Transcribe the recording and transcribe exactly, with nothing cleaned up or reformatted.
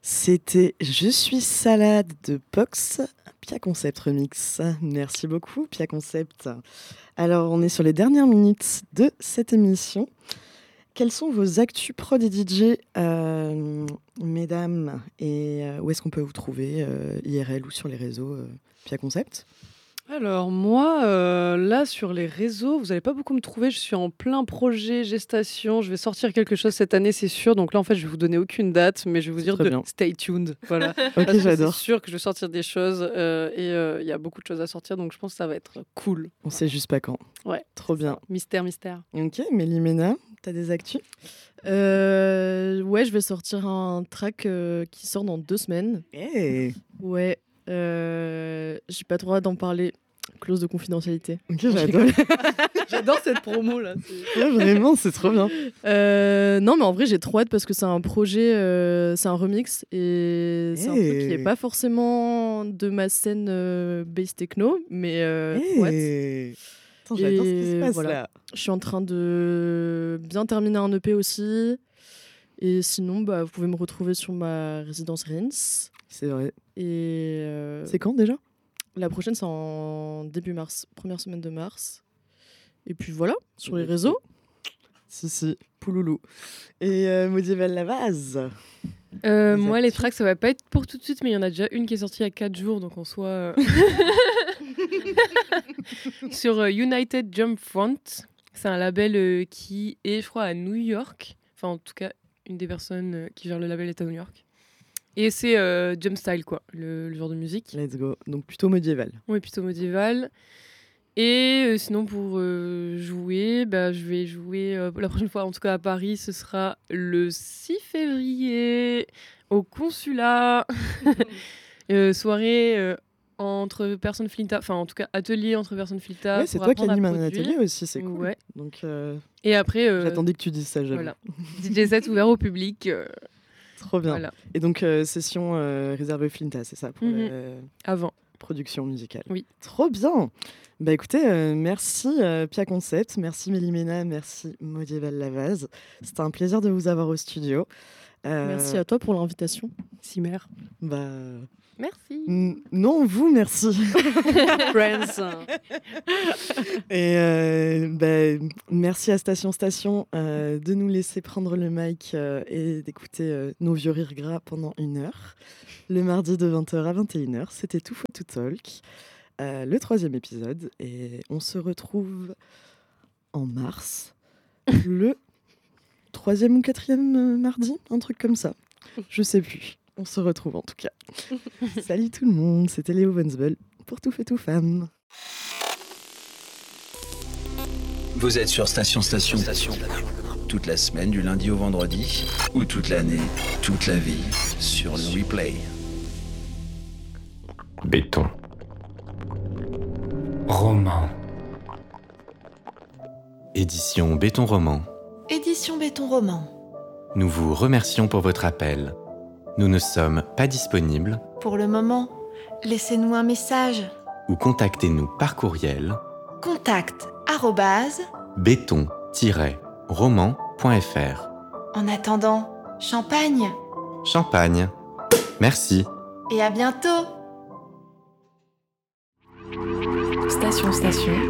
C'était Je suis salade de Pox, Pia Concept Remix. Merci beaucoup, Pia Concept. Alors, on est sur les dernières minutes de cette émission. Quelles sont vos actus prod et D J, euh, mesdames, et euh, où est-ce qu'on peut vous trouver, euh, I R L ou sur les réseaux, euh, Pia Concept? Alors moi, euh, là sur les réseaux, vous n'allez pas beaucoup me trouver. Je suis en plein projet gestation. Je vais sortir quelque chose cette année, c'est sûr. Donc là, en fait, je vais vous donner aucune date, mais je vais vous dire Très de bien. stay tuned. Voilà. Ok, Parce que j'adore. c'est sûr que je vais sortir des choses euh, et il euh, y a beaucoup de choses à sortir. Donc je pense que ça va être cool. On sait juste pas quand. Ouais. Trop bien. Mystère, mystère. Ok, Mélimena, t'as des actus? Euh, ouais, je vais sortir un track euh, qui sort dans deux semaines. Hey. Ouais, euh, j'ai pas trop hâte d'en parler. Clause de confidentialité. Ok, j'adore. J'adore cette promo là. Ouais, vraiment, c'est trop bien. Euh, non, mais en vrai, j'ai trop hâte parce que c'est un projet, euh, c'est un remix et c'est un truc qui est pas forcément de ma scène euh, bass techno, mais euh, trop hâte. Hey. Attends, j'adore ce qui se Et passe voilà. là. Je suis en train de bien terminer un E P aussi. Et sinon, bah, vous pouvez me retrouver sur ma résidence Reims. C'est vrai. Et euh, C'est quand déjà? La prochaine, c'est en début mars, première semaine de mars. Et puis voilà, sur les réseaux. Si, si, pouloulou. Et euh, Modieval Lavaz. Euh, Les moi, les actus. tracks, ça va pas être pour tout de suite, mais il y en a déjà une qui est sortie il y a quatre jours, donc en soi. euh, Sur euh, United Jump Front. C'est un label euh, qui est, je crois, à New York. Enfin, en tout cas, une des personnes euh, qui gère le label est à New York. Et c'est euh, jump style, quoi, le, le genre de musique. Let's go. Donc plutôt médiéval. Oui, plutôt médiéval. Et euh, sinon, pour euh, jouer, bah, je vais jouer euh, la prochaine fois, en tout cas à Paris, ce sera le six février au consulat. euh, soirée euh, entre personnes Flita, enfin en tout cas atelier entre personnes Flita. Ouais, c'est pour toi qui apprendre à anime un produire. atelier aussi, c'est cool. Ouais. Donc euh, Et après, euh, j'attendais que tu dises ça, j'avoue. voilà, D J set ouvert au public. euh, Trop bien. Voilà. Et donc euh, session euh, réservée Flinta, c'est ça pour Mhm. la Avant. production musicale. Oui. Trop bien. Bah écoutez, euh, merci euh, Pia Concept, merci Mélimena, merci Modieval Lavaz. C'était un plaisir de vous avoir au studio. Euh, Merci à toi pour l'invitation. Cimer. Bah Merci. n- non, vous merci. Friends. Et euh, bah, merci à Station Station euh, de nous laisser prendre le mic euh, et d'écouter euh, nos vieux rires gras pendant une heure. Le mardi de vingt heures à vingt et une heures, c'était Tout Faux Tout Talk, euh, le troisième épisode. Et on se retrouve en mars, le troisième ou quatrième euh, mardi, un truc comme ça. Je sais plus. On se retrouve en tout cas. Salut tout le monde, c'était Léo Vonsbel pour Tout fait tout femme. Vous êtes sur Station Station. Station. Toute la semaine, du lundi au vendredi, ou toute l'année, toute la vie, sur le replay. Béton. Roman. Édition Béton Roman. Édition Béton Roman. Nous vous remercions pour votre appel. Nous ne sommes pas disponibles. Pour le moment, laissez-nous un message. Ou contactez-nous par courriel. Contact arobase. béton-roman point f r. En attendant, champagne. Champagne. Merci. Et à bientôt. Station Station.